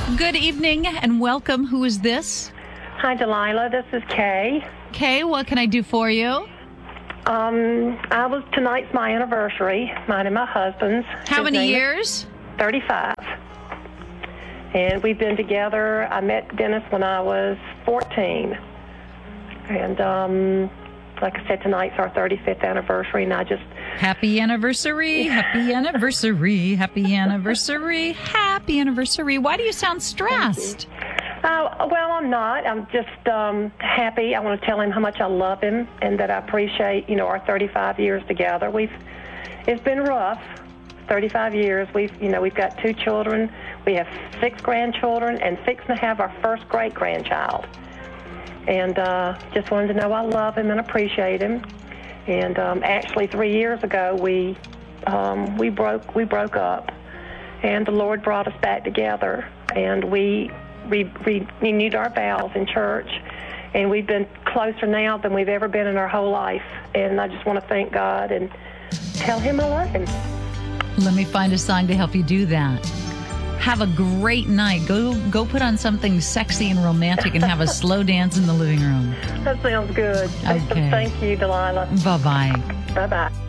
Good evening and welcome. Who is this? Hi, Delilah. This is Kay. Kay, what can I do for you? Tonight's my anniversary, mine and my husband's. How many years? 35. And we've been together. I met Dennis when I was 14. And like I said, tonight's our 35th anniversary, and I just... Happy anniversary, happy anniversary, happy anniversary, happy anniversary. Why do you sound stressed? Well, I'm not. I'm just happy. I want to tell him how much I love him and that I appreciate, our 35 years together. It's been rough, 35 years. We've got 2 children. We have 6 grandchildren and 6 and a half our first great-grandchild. And just wanted to know I love him and appreciate him. And actually, 3 years ago, we broke up, and the Lord brought us back together, and we renewed our vows in church, and we've been closer now than we've ever been in our whole life. And I just want to thank God and tell him I love him. Let me find a song to help you do that. Have a great night. Go put on something sexy and romantic and have a slow dance in the living room. That sounds good. Okay. Thank you, Delilah. Bye-bye. Bye-bye.